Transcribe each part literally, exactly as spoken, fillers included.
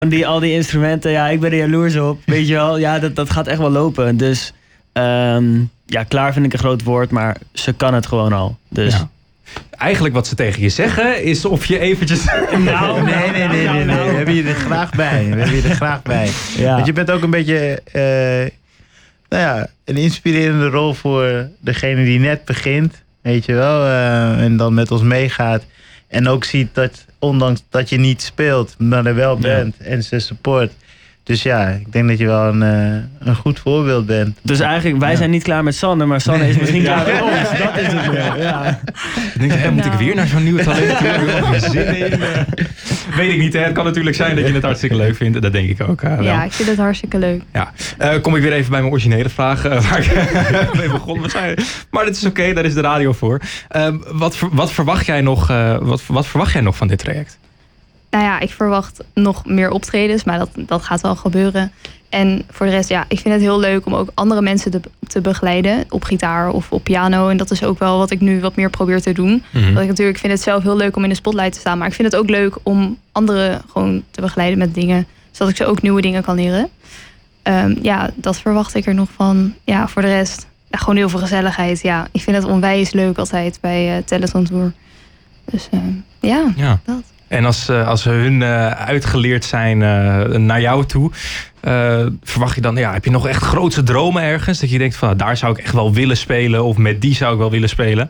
Die, al die instrumenten, ja, ik ben er jaloers op. Weet je wel, ja, dat, dat gaat echt wel lopen. Dus um, ja, klaar vind ik een groot woord, maar ze kan het gewoon al. Dus... Ja. Eigenlijk wat ze tegen je zeggen is of je eventjes... Nou, nee, nee, nee, nee, nee, nee. We hebben je er graag bij. We hebben je er graag bij. Ja. Want je bent ook een beetje, uh, nou ja, een inspirerende rol voor degene die net begint. Weet je wel, uh, en dan met ons meegaat. En ook ziet dat, ondanks dat je niet speelt, maar er wel bent ja. en ze support. Dus ja, ik denk dat je wel een, uh, een goed voorbeeld bent. Dus eigenlijk, wij ja. zijn niet klaar met Sanne, maar Sanne is misschien ja. klaar met ons. Dat is het meer. Ja. Ik denk, hey, moet ik weer naar zo'n nieuwe talent toe? Ik heb geen zin in. Weet ik niet, hè? Het kan natuurlijk zijn dat je het hartstikke leuk vindt. Dat denk ik ook. Uh, ja, ik vind het hartstikke leuk. Ja. Uh, kom ik weer even bij mijn originele vraag. Uh, waar ik mee begonnen zijn. Maar dat is oké, okay, daar is de radio voor. Uh, wat, wat, verwacht jij nog, uh, wat, wat verwacht jij nog van dit traject? Nou ja, ik verwacht nog meer optredens, maar dat, dat gaat wel gebeuren. En voor de rest, ja, ik vind het heel leuk om ook andere mensen te, te begeleiden. Op gitaar of op piano. En dat is ook wel wat ik nu wat meer probeer te doen. Mm-hmm. Want ik natuurlijk vind het zelf heel leuk om in de spotlight te staan. Maar ik vind het ook leuk om anderen gewoon te begeleiden met dingen. Zodat ik ze ook nieuwe dingen kan leren. Um, ja, dat verwacht ik er nog van. Ja, voor de rest, ja, gewoon heel veel gezelligheid. Ja, ik vind het onwijs leuk altijd bij uh, Telethon Tour. Dus uh, ja, ja, dat. En als, als hun uh, uitgeleerd zijn uh, naar jou toe, uh, verwacht je dan, ja, heb je nog echt grootse dromen ergens? Dat je denkt van, daar zou ik echt wel willen spelen of met die zou ik wel willen spelen?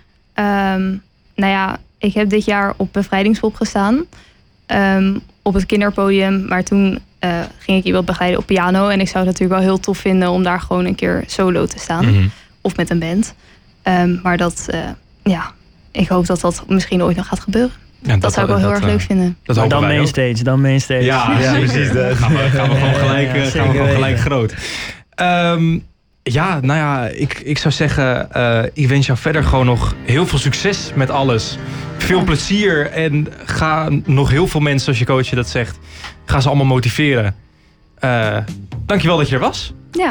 Um, nou ja, ik heb dit jaar op Bevrijdingspop gestaan. Um, op het kinderpodium, maar toen uh, ging ik iemand begeleiden op piano. En ik zou het natuurlijk wel heel tof vinden om daar gewoon een keer solo te staan. Mm-hmm. Of met een band. Um, maar dat, uh, ja, ik hoop dat dat misschien ooit nog gaat gebeuren. Ja, dat, dat zou ik wel heel dat, erg leuk vinden. Dat maar dan mainstage, dan mainstage. Ja, ja precies. Dat. Gaan we, gaan we gewoon gelijk, ja, ja, gaan we gewoon gelijk groot. Um, ja, nou ja, ik, ik zou zeggen, uh, ik wens jou verder gewoon nog heel veel succes met alles. Veel ja. plezier en ga nog heel veel mensen, zoals je coach dat zegt, ga ze allemaal motiveren. Uh, dankjewel dat je er was. Ja.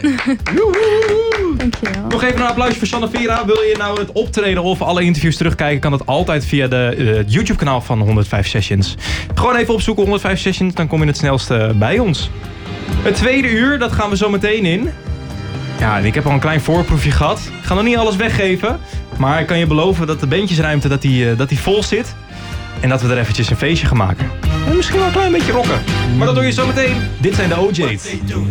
Dankjewel. Nog even een applausje voor Sanne Vera. Wil je nou het optreden of alle interviews terugkijken, kan dat altijd via de uh, YouTube kanaal van honderdvijf Sessions. Gewoon even opzoeken honderdvijf Sessions, dan kom je het snelste bij ons. Het tweede uur, dat gaan we zo meteen in. Ja, ik heb al een klein voorproefje gehad. Ik ga nog niet alles weggeven, maar ik kan je beloven dat de bandjesruimte dat die, uh, dat die vol zit. En dat we er eventjes een feestje gaan maken. En misschien wel een klein beetje rocken. Maar dat doe je zo meteen. Dit zijn de O J's.